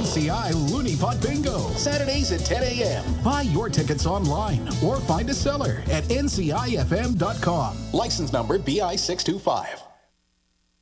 NCI Looney Pot Bingo, Saturdays at 10 a.m. Buy your tickets online or find a seller at ncifm.com. License number BI 625.